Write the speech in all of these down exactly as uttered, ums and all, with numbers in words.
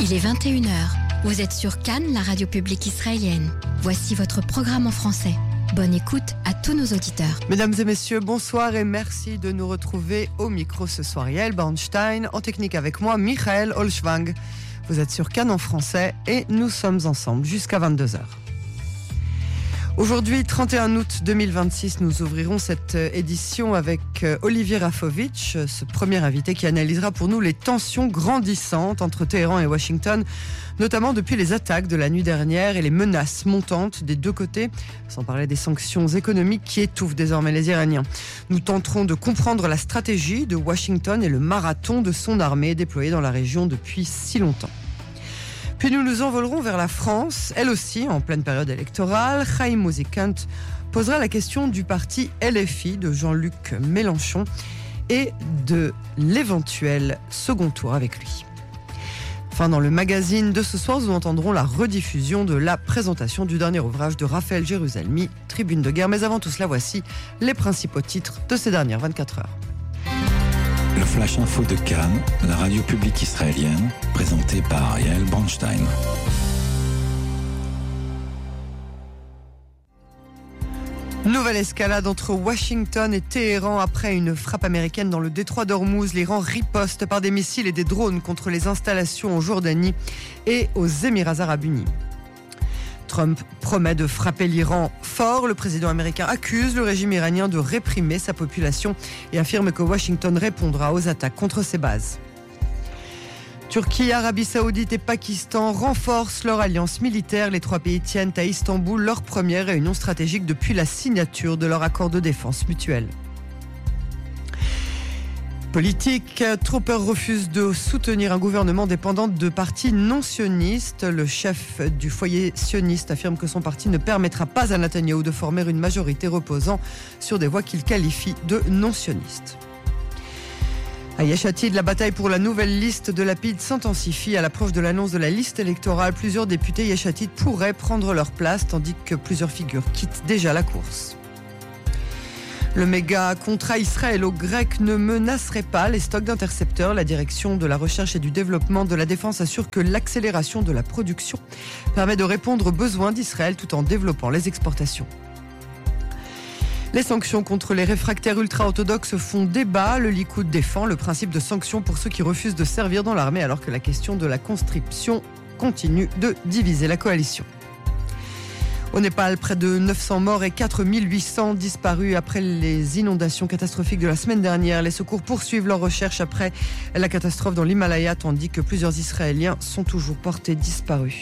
Il est vingt et une heures. Vous êtes sur Cannes, la radio publique israélienne. Voici votre programme en français. Bonne écoute à tous nos auditeurs. Mesdames et messieurs, bonsoir et merci de nous retrouver au micro ce soir. Yael Bornstein, en technique avec moi, Michael Olschwang. Vous êtes sur Cannes en français et nous sommes ensemble jusqu'à vingt-deux heures. Aujourd'hui, trente et un août deux mille vingt-six, nous ouvrirons cette édition avec Olivier Rafovitch, ce premier invité qui analysera pour nous les tensions grandissantes entre Téhéran et Washington, notamment depuis les attaques de la nuit dernière et les menaces montantes des deux côtés, sans parler des sanctions économiques qui étouffent désormais les Iraniens. Nous tenterons de comprendre la stratégie de Washington et le marathon de son armée déployée dans la région depuis si longtemps. Puis nous nous envolerons vers la France, elle aussi en pleine période électorale. Chaim Ouzikant posera la question du parti L F I de Jean-Luc Mélenchon et de l'éventuel second tour avec lui. Enfin, dans le magazine de ce soir, nous entendrons la rediffusion de la présentation du dernier ouvrage de Raphaël Jérusalemi, Tribune de guerre. Mais avant tout cela, voici les principaux titres de ces dernières vingt-quatre heures. Le Flash Info de Cannes, la radio publique israélienne, présenté par Yael Bornstein. Nouvelle escalade entre Washington et Téhéran après une frappe américaine dans le détroit d'Ormuz. L'Iran riposte par des missiles et des drones contre les installations en Jordanie et aux Émirats arabes unis. Trump promet de frapper l'Iran fort. Le président américain accuse le régime iranien de réprimer sa population et affirme que Washington répondra aux attaques contre ses bases. Turquie, Arabie Saoudite et Pakistan renforcent leur alliance militaire. Les trois pays tiennent à Istanbul leur première réunion stratégique depuis la signature de leur accord de défense mutuelle. Politique, Trooper refuse de soutenir un gouvernement dépendant de partis non sionistes. Le chef du foyer sioniste affirme que son parti ne permettra pas à Netanyahou de former une majorité reposant sur des voix qu'il qualifie de non sionistes. À Yesh Atid, la bataille pour la nouvelle liste de Lapid s'intensifie. À l'approche de l'annonce de la liste électorale, plusieurs députés Yesh Atid pourraient prendre leur place, tandis que plusieurs figures quittent déjà la course. Le méga contrat israélo-grec ne menacerait pas les stocks d'intercepteurs. La direction de la recherche et du développement de la défense assure que l'accélération de la production permet de répondre aux besoins d'Israël tout en développant les exportations. Les sanctions contre les réfractaires ultra-orthodoxes font débat. Le Likoud défend le principe de sanctions pour ceux qui refusent de servir dans l'armée, alors que la question de la conscription continue de diviser la coalition. Au Népal, près de neuf cents morts et quatre mille huit cents disparus après les inondations catastrophiques de la semaine dernière. Les secours poursuivent leurs recherches après la catastrophe dans l'Himalaya, tandis que plusieurs Israéliens sont toujours portés disparus.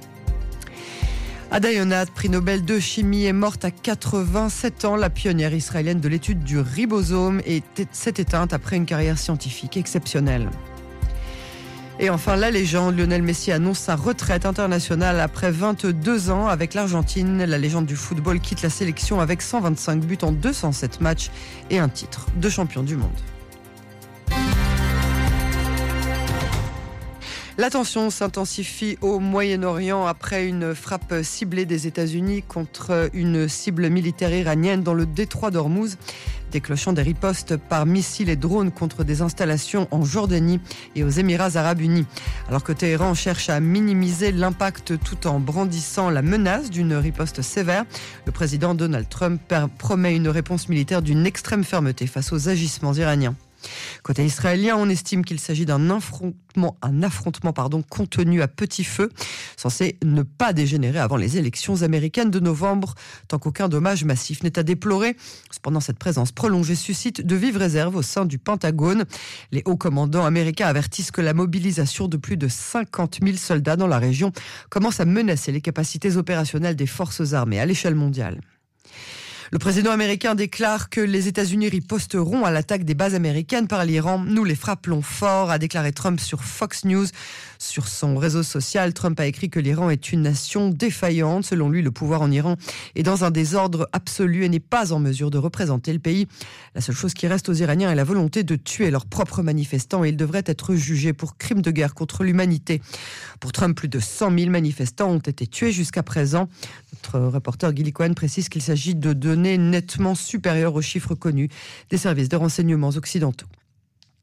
Ada Yonath, prix Nobel de chimie, est morte à quatre-vingt-sept ans. La pionnière israélienne de l'étude du ribosome s'est éteinte après une carrière scientifique exceptionnelle. Et enfin, la légende, Lionel Messi annonce sa retraite internationale après vingt-deux ans avec l'Argentine. La légende du football quitte la sélection avec cent vingt-cinq buts en deux cent sept matchs et un titre de champion du monde. La tension s'intensifie au Moyen-Orient après une frappe ciblée des États-Unis contre une cible militaire iranienne dans le détroit d'Ormuz, déclenchant des ripostes par missiles et drones contre des installations en Jordanie et aux Émirats arabes unis. Alors que Téhéran cherche à minimiser l'impact tout en brandissant la menace d'une riposte sévère, le président Donald Trump promet une réponse militaire d'une extrême fermeté face aux agissements iraniens. Côté israélien, on estime qu'il s'agit d'un affrontement, un affrontement pardon, contenu à petit feu, censé ne pas dégénérer avant les élections américaines de novembre, tant qu'aucun dommage massif n'est à déplorer. Cependant, cette présence prolongée suscite de vives réserves au sein du Pentagone. Les hauts commandants américains avertissent que la mobilisation de plus de cinquante mille soldats dans la région commence à menacer les capacités opérationnelles des forces armées à l'échelle mondiale. Le président américain déclare que les États-Unis riposteront à l'attaque des bases américaines par l'Iran. Nous les frappelons fort, a déclaré Trump sur Fox News. Sur son réseau social, Trump a écrit que l'Iran est une nation défaillante. Selon lui, le pouvoir en Iran est dans un désordre absolu et n'est pas en mesure de représenter le pays. La seule chose qui reste aux Iraniens est la volonté de tuer leurs propres manifestants et ils devraient être jugés pour crimes de guerre contre l'humanité. Pour Trump, plus de cent mille manifestants ont été tués jusqu'à présent. Notre reporter Gilly Cohen précise qu'il s'agit de données nettement supérieures aux chiffres connus des services de renseignements occidentaux.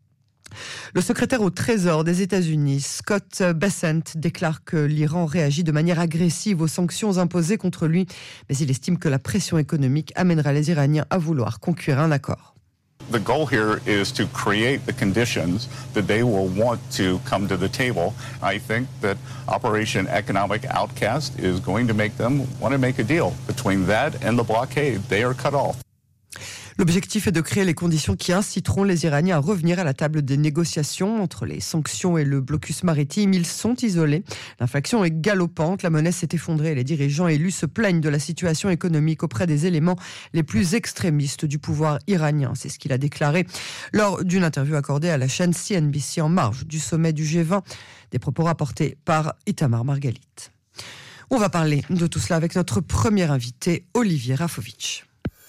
Le secrétaire au Trésor des États-Unis, Scott Bessent, déclare que l'Iran réagit de manière agressive aux sanctions imposées contre lui, mais il estime que la pression économique amènera les Iraniens à vouloir conclure un accord. The goal here is to create the conditions that they will want to come to the table. I think that Operation Economic Outcast is going to make them want to make a deal. Between that and the blockade, they are cut off. L'objectif est de créer les conditions qui inciteront les Iraniens à revenir à la table des négociations. Entre les sanctions et le blocus maritime, ils sont isolés. L'inflation est galopante, la monnaie s'est effondrée et les dirigeants élus se plaignent de la situation économique auprès des éléments les plus extrémistes du pouvoir iranien. C'est ce qu'il a déclaré lors d'une interview accordée à la chaîne C N B C en marge du sommet du G vingt. Des propos rapportés par Itamar Margalit. On va parler de tout cela avec notre premier invité, Olivier Rafovitch.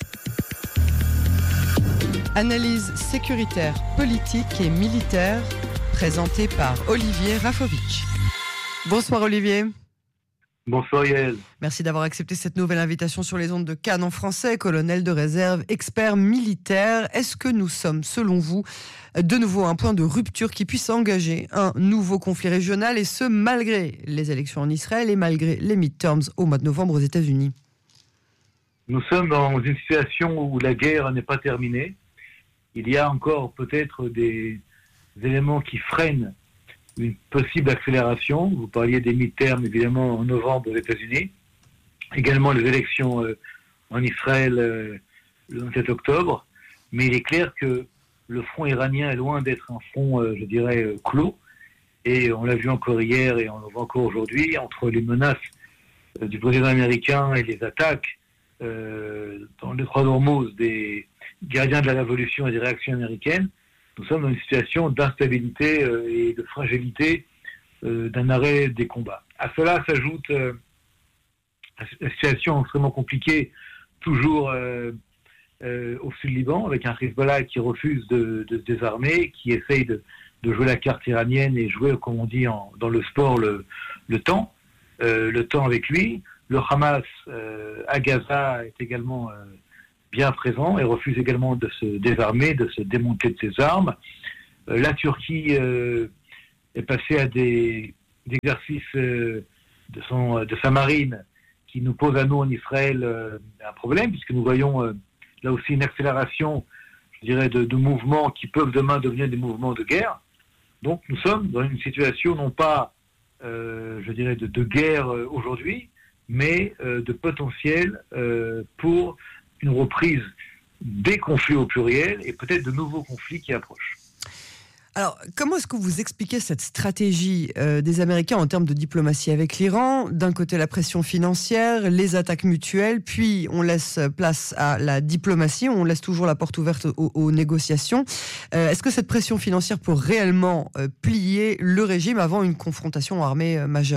Analyse sécuritaire, politique et militaire, présentée par Olivier Rafovitch. Bonsoir Olivier. Bonsoir Yael. Merci d'avoir accepté cette nouvelle invitation sur les ondes de Cannes en français, colonel de réserve, expert militaire. Est-ce que nous sommes, selon vous, de nouveau à un point de rupture qui puisse engager un nouveau conflit régional, et ce, malgré les élections en Israël et malgré les midterms au mois de novembre aux États-Unis ? Nous sommes dans une situation où la guerre n'est pas terminée. Il y a encore peut-être des éléments qui freinent une possible accélération. Vous parliez des midterms, évidemment, en novembre aux États-Unis. Également les élections euh, en Israël euh, le vingt-sept octobre. Mais il est clair que le front iranien est loin d'être un front, euh, je dirais, euh, clos. Et on l'a vu encore hier et on le voit encore aujourd'hui, entre les menaces euh, du président américain et les attaques euh, dans le détroit d'Ormuz des gardiens de la révolution et des réactions américaines. Nous sommes dans une situation d'instabilité euh, et de fragilité euh, d'un arrêt des combats. À cela s'ajoute euh, la situation extrêmement compliquée, toujours euh, euh, au sud Liban, avec un Hezbollah qui refuse de, de se désarmer, qui essaye de, de jouer la carte iranienne et jouer, comme on dit en, dans le sport, le, le temps, euh, le temps avec lui. Le Hamas euh, à Gaza est également... Euh, bien présent et refuse également de se désarmer, de se démonter de ses armes. Euh, la Turquie euh, est passée à des, des exercices euh, de, son, de sa marine qui nous pose à nous en Israël euh, un problème, puisque nous voyons euh, là aussi une accélération, je dirais, de, de mouvements qui peuvent demain devenir des mouvements de guerre. Donc nous sommes dans une situation non pas, euh, je dirais, de, de guerre euh, aujourd'hui, mais euh, de potentiel euh, pour une reprise des conflits au pluriel et peut-être de nouveaux conflits qui approchent. Alors, comment est-ce que vous expliquez cette stratégie euh, des Américains en termes de diplomatie avec l'Iran ? D'un côté, la pression financière, les attaques mutuelles, puis on laisse place à la diplomatie, on laisse toujours la porte ouverte aux, aux négociations. Euh, est-ce que cette pression financière peut réellement euh, plier le régime avant une confrontation armée euh, majeure ?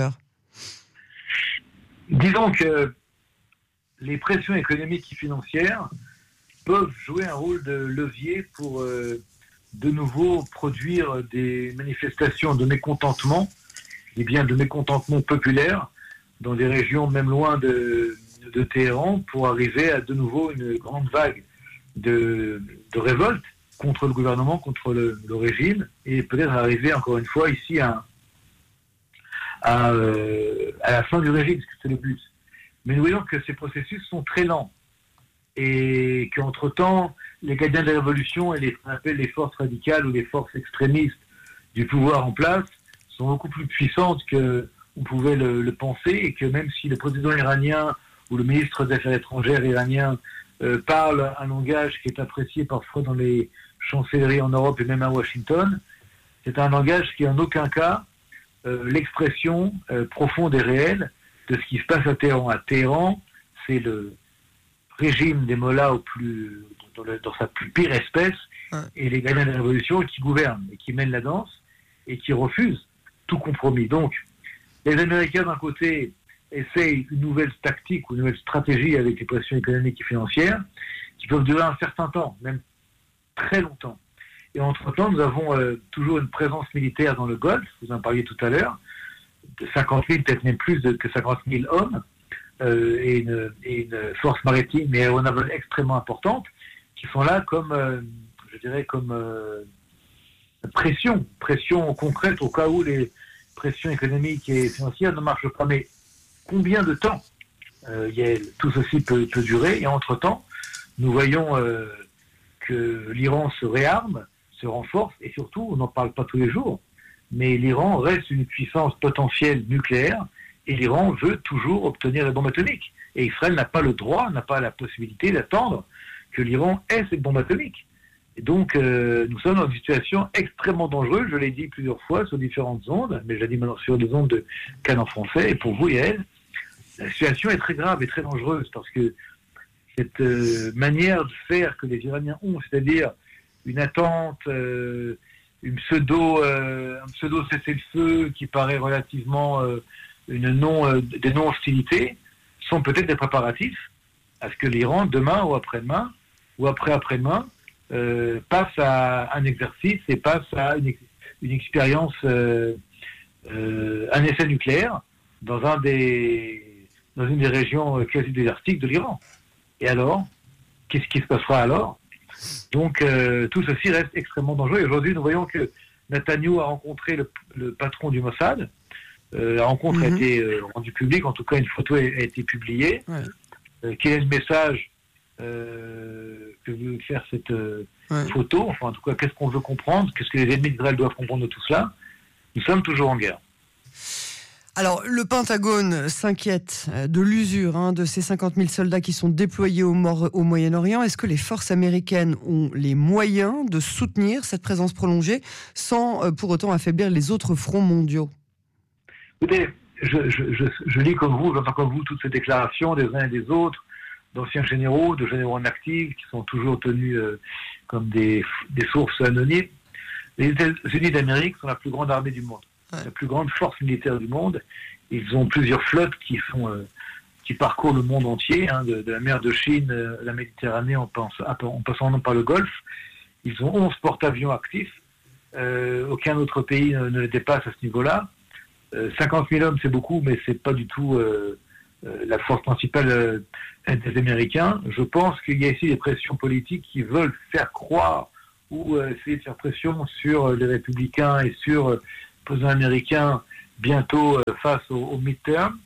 Disons que les pressions économiques et financières peuvent jouer un rôle de levier pour euh, de nouveau produire des manifestations de mécontentement, et bien de mécontentement populaire dans des régions même loin de, de Téhéran, pour arriver à de nouveau une grande vague de, de révolte contre le gouvernement, contre le, le régime, et peut-être arriver encore une fois ici à, à, euh, à la fin du régime, parce que c'est le but. Mais nous voyons que ces processus sont très lents et qu'entre-temps, les gardiens de la révolution et les, ce qu'on appelle les forces radicales ou les forces extrémistes du pouvoir en place sont beaucoup plus puissantes qu'on pouvait le, le penser, et que même si le président iranien ou le ministre des Affaires étrangères iranien euh, parle un langage qui est apprécié parfois dans les chancelleries en Europe et même à Washington, c'est un langage qui en aucun cas euh, l'expression euh, profonde et réelle de ce qui se passe à Téhéran. À Téhéran, c'est le régime des mollahs au plus, dans, le, dans sa plus pire espèce, ouais. Et les gardiens de la révolution qui gouvernent et qui mènent la danse et qui refusent tout compromis. Donc, les Américains d'un côté essayent une nouvelle tactique ou une nouvelle stratégie avec les pressions économiques et financières qui peuvent durer un certain temps, même très longtemps. Et entre-temps, nous avons euh, toujours une présence militaire dans le Golfe, vous en parliez tout à l'heure, de cinquante mille, peut-être même plus de, que cinquante mille hommes, euh, et, une, et une force maritime et aéronavale extrêmement importante, qui sont là comme, euh, je dirais, comme euh, pression, pression concrète au cas où les pressions économiques et financières ne marchent pas. Mais combien de temps euh, y a, tout ceci peut, peut durer? Et entre-temps, nous voyons euh, que l'Iran se réarme, se renforce, et surtout, on n'en parle pas tous les jours, mais l'Iran reste une puissance potentielle nucléaire, et l'Iran veut toujours obtenir la bombe atomique. Et Israël n'a pas le droit, n'a pas la possibilité d'attendre que l'Iran ait cette bombe atomique. Et donc, euh, nous sommes dans une situation extrêmement dangereuse, je l'ai dit plusieurs fois sur différentes ondes, mais je l'ai dit maintenant sur des ondes de Cannes en français, et pour vous et elle, la situation est très grave et très dangereuse, parce que cette euh, manière de faire que les Iraniens ont, c'est-à-dire une attente, euh, une pseudo, euh, un pseudo cessez-le-feu qui paraît relativement euh, une non, euh, des non-hostilités, sont peut-être des préparatifs à ce que l'Iran, demain ou après-demain, ou après-après-demain, euh, passe à un exercice et passe à une, une expérience, euh, euh, un essai nucléaire dans, un des, dans une des régions quasi désertiques de l'Iran. Et alors, qu'est-ce qui se passera alors? Donc, euh, tout ceci reste extrêmement dangereux. Et aujourd'hui, nous voyons que Netanyahou a rencontré le, le patron du Mossad. Euh, la rencontre mm-hmm. a été euh, rendue publique. En tout cas, une photo a, a été publiée. Ouais. Euh, quel est le message euh, que veut faire cette euh, ouais. photo? Enfin, en tout cas, qu'est-ce qu'on veut comprendre? Qu'est-ce que les ennemis d'Israël doivent comprendre de tout cela? Nous sommes toujours en guerre. Alors, le Pentagone s'inquiète de l'usure hein, de ces cinquante mille soldats qui sont déployés au, Mor- au Moyen-Orient. Est-ce que les forces américaines ont les moyens de soutenir cette présence prolongée sans euh, pour autant affaiblir les autres fronts mondiaux? Écoutez, je, je, je, je lis comme vous, j'entends comme vous toutes ces déclarations des uns et des autres, d'anciens généraux, de généraux en active, qui sont toujours tenus euh, comme des, des sources anonymes. Les États-Unis d'Amérique sont la plus grande armée du monde. La plus grande force militaire du monde. Ils ont plusieurs flottes qui font, euh, qui parcourent le monde entier, hein, de, de la mer de Chine, euh, la Méditerranée, en, pense, en passant par le Golfe. Ils ont onze porte-avions actifs. Euh, aucun autre pays ne, ne les dépasse à ce niveau-là. Euh, cinquante mille hommes, c'est beaucoup, mais c'est pas du tout euh, euh, la force principale euh, des Américains. Je pense qu'il y a ici des pressions politiques qui veulent faire croire ou euh, essayer de faire pression sur les républicains et sur euh, président américain bientôt euh, face au, au midterm.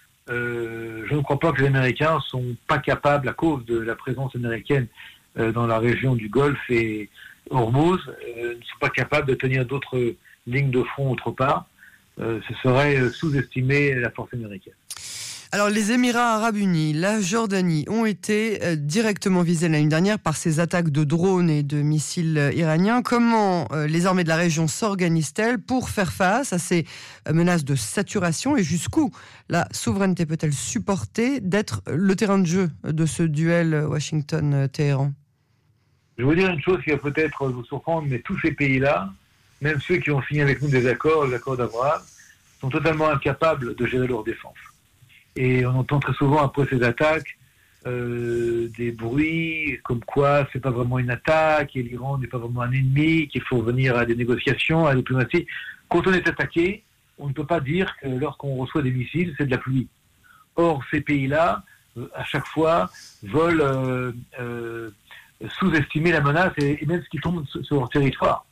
Euh, je ne crois pas que les Américains ne sont pas capables, à cause de la présence américaine euh, dans la région du Golfe et Hormuz, euh, ne sont pas capables de tenir d'autres lignes de front autre part. Euh, ce serait sous-estimer la force américaine. Alors, les Émirats arabes unis, la Jordanie ont été euh, directement visés l'année dernière par ces attaques de drones et de missiles euh, iraniens. Comment euh, les armées de la région s'organisent-elles pour faire face à ces euh, menaces de saturation et jusqu'où la souveraineté peut-elle supporter d'être le terrain de jeu de ce duel Washington-Téhéran? Je vais vous dire une chose qui va peut-être vous surprendre, mais tous ces pays-là, même ceux qui ont signé avec nous des accords, les accords d'Abraham, sont totalement incapables de gérer leur défense. Et on entend très souvent après ces attaques euh, des bruits comme quoi c'est pas vraiment une attaque et l'Iran n'est pas vraiment un ennemi, qu'il faut venir à des négociations, à la diplomatie. Quand on est attaqué, on ne peut pas dire que lorsqu'on reçoit des missiles, c'est de la pluie. Or, ces pays-là, euh, à chaque fois, veulent euh, euh, sous-estimer la menace et, et même ce qui tombe sur, sur leur territoire.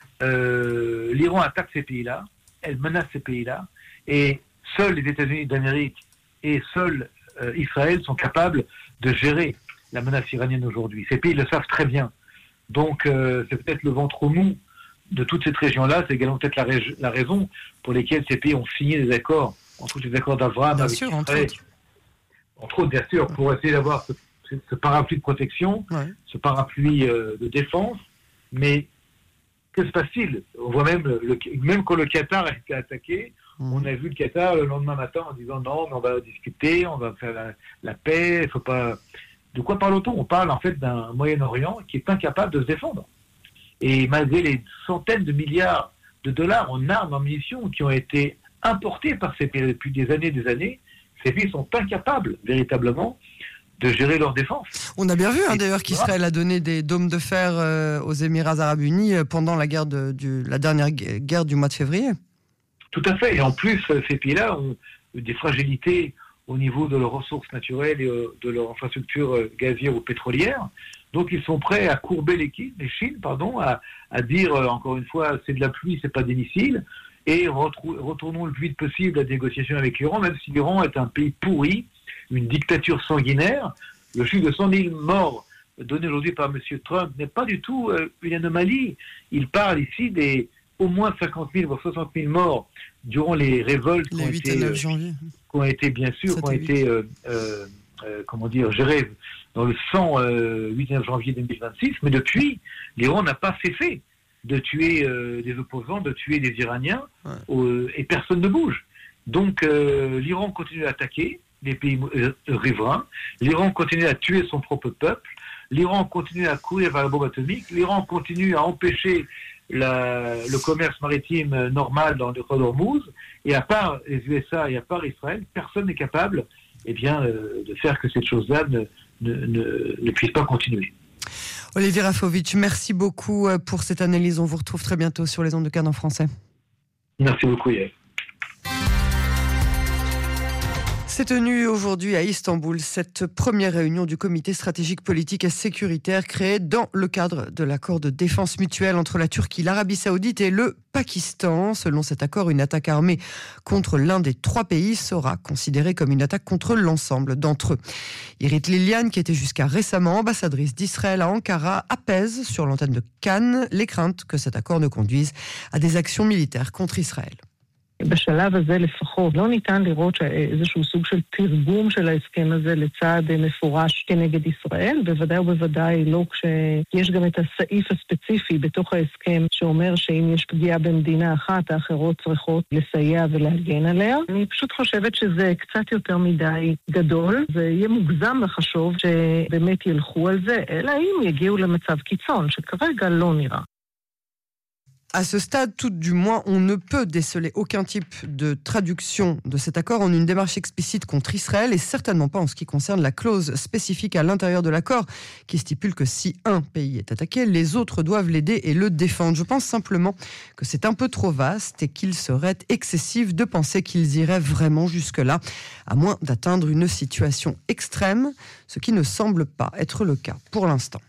Euh, L'Iran attaque ces pays-là, elle menace ces pays-là, et seuls les États-Unis d'Amérique et seuls euh, Israël sont capables de gérer la menace iranienne aujourd'hui. Ces pays le savent très bien. Donc euh, c'est peut-être le ventre mou de toute cette région-là, c'est également peut-être la, ré- la raison pour laquelle ces pays ont signé des accords, entre autres les accords d'Abraham avec sûr, Israël. entre autres. Entre autres, bien sûr, pour essayer d'avoir ce, ce parapluie de protection, ouais. ce parapluie euh, de défense. Mais que se passe-t-il? On voit même, le, même quand le Qatar a été attaqué, on a vu le Qatar le lendemain matin en disant non, mais on va discuter, on va faire la, la paix, il faut pas... De quoi parle-t-on? On parle en fait d'un Moyen-Orient qui est incapable de se défendre. Et malgré les centaines de milliards de dollars en armes, en munitions qui ont été importés par ces pays depuis des années et des années, ces pays sont incapables véritablement de gérer leur défense. On a bien vu hein, d'ailleurs qu'Israël a donné des dômes de fer euh, aux Émirats arabes unis pendant la, guerre de, du, la dernière guerre du mois de février. Tout à fait. Et en plus, ces pays-là ont des fragilités au niveau de leurs ressources naturelles et de leur infrastructure gazière ou pétrolière. Donc ils sont prêts à courber les, les Chines, pardon, à, à dire, encore une fois, c'est de la pluie, c'est pas des missiles, et retrou- retournons le plus vite possible la négociation avec l'Iran, même si l'Iran est un pays pourri, une dictature sanguinaire. Le chiffre de cent mille morts donné aujourd'hui par M. Trump n'est pas du tout euh, une anomalie. Il parle ici des au moins cinquante mille, voire soixante mille morts durant les révoltes les qui, ont huit été, et neuf janvier. qui ont été, bien sûr, qui ont été, euh, euh, euh, comment dire, gérées dans le sang euh, huit et neuf janvier deux mille vingt-six. Mais depuis, l'Iran n'a pas cessé de tuer euh, des opposants, de tuer des Iraniens, ouais. euh, et personne ne bouge. Donc euh, l'Iran continue à attaquer les pays euh, riverains, l'Iran continue à tuer son propre peuple, l'Iran continue à courir vers la bombe atomique, l'Iran continue à empêcher la, le commerce maritime normal dans le détroit d'Ormuz, et à part les U S A et à part Israël, personne n'est capable eh bien, euh, de faire que cette chose-là ne, ne, ne, ne puisse pas continuer. Olivier Rafovitch, merci beaucoup pour cette analyse. On vous retrouve très bientôt sur les ondes de Cannes en français. Merci beaucoup, Yael. S'est tenue aujourd'hui à Istanbul cette première réunion du comité stratégique politique et sécuritaire créé dans le cadre de l'accord de défense mutuelle entre la Turquie, l'Arabie Saoudite et le Pakistan. Selon cet accord, une attaque armée contre l'un des trois pays sera considérée comme une attaque contre l'ensemble d'entre eux. Irit Liliane, qui était jusqu'à récemment ambassadrice d'Israël à Ankara, apaise sur l'antenne de Cannes les craintes que cet accord ne conduise à des actions militaires contre Israël. בשלב הזה לפחות לא ניתן לראות איזשהו סוג של תרגום של ההסכם הזה לצד מפורש כנגד ישראל, בוודאי ובוודאי לא כשיש גם את הסעיף הספציפי בתוך ההסכם שאומר שאם יש פגיעה במדינה אחת, האחרות צריכות לסייע ולהגן עליה. אני פשוט חושבת שזה קצת יותר מדי גדול, זה יהיה מוגזם לחשוב שבאמת ילכו על זה, אלא אם יגיעו למצב קיצון, שכרגע לא נראה. À ce stade, tout du moins, on ne peut déceler aucun type de traduction de cet accord en une démarche explicite contre Israël et certainement pas en ce qui concerne la clause spécifique à l'intérieur de l'accord qui stipule que si un pays est attaqué, les autres doivent l'aider et le défendre. Je pense simplement que c'est un peu trop vaste et qu'il serait excessif de penser qu'ils iraient vraiment jusque-là, à moins d'atteindre une situation extrême, ce qui ne semble pas être le cas pour l'instant.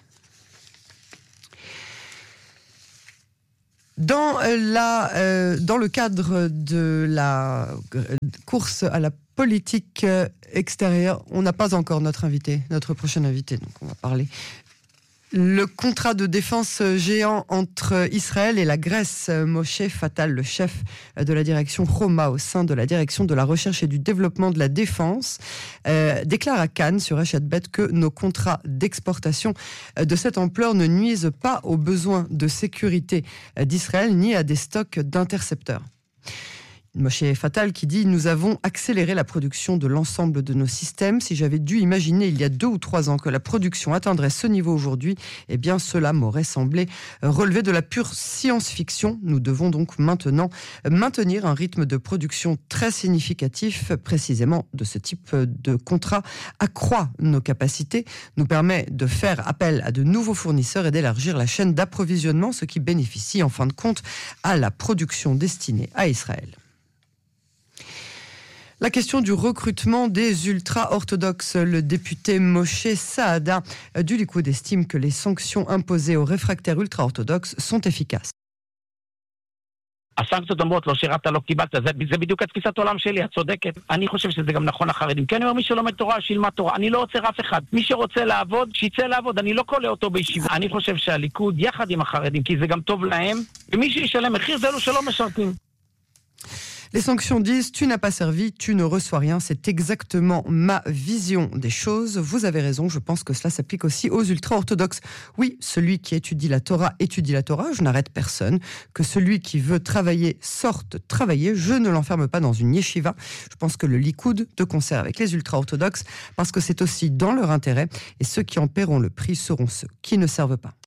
Dans, la, euh, dans le cadre de la course à la politique extérieure, on n'a pas encore notre invité, notre prochain invité, donc on va parler. Le contrat de défense géant entre Israël et la Grèce, Moshe Fatal, le chef de la direction Choma au sein de la direction de la recherche et du développement de la défense, euh, déclare à Cannes sur Hachette Bet que nos contrats d'exportation de cette ampleur ne nuisent pas aux besoins de sécurité d'Israël ni à des stocks d'intercepteurs. Moshe Fatal qui dit « Nous avons accéléré la production de l'ensemble de nos systèmes. Si j'avais dû imaginer il y a deux ou trois ans que la production atteindrait ce niveau aujourd'hui, eh bien cela m'aurait semblé relever de la pure science-fiction. Nous devons donc maintenant maintenir un rythme de production très significatif. Précisément de ce type de contrat accroît nos capacités, nous permet de faire appel à de nouveaux fournisseurs et d'élargir la chaîne d'approvisionnement, ce qui bénéficie en fin de compte à la production destinée à Israël. » La question du recrutement des ultra-orthodoxes. Le député Moshe Saada du Likoud estime que les sanctions imposées aux réfractaires ultra-orthodoxes sont efficaces. הסנקציות אומרות לא שירת לא קיבלת, זה, זה בדיוק התפיסת עולם שלי, את צודקת. אני חושב שזה גם נכון לחרדים. כי אני אומר, מי שלומד תורה, שילמד תורה. אני לא עוצר אף אחד. מי שרוצה לעבוד, שיצא לעבוד. אני לא קולה אותו בישיבה. אני חושב שהליכוד יחד עם החרדים, כי זה גם טוב להם, ומי שישלם מחיר זה אלו שלא משרתים. Les sanctions disent « tu n'as pas servi, tu ne reçois rien ». C'est exactement ma vision des choses. Vous avez raison, je pense que cela s'applique aussi aux ultra-orthodoxes. Oui, celui qui étudie la Torah, étudie la Torah, je n'arrête personne. Que celui qui veut travailler sorte travailler, je ne l'enferme pas dans une yeshiva. Je pense que le Likoud, de concert avec les ultra-orthodoxes, parce que c'est aussi dans leur intérêt, et ceux qui en paieront le prix seront ceux qui ne servent pas.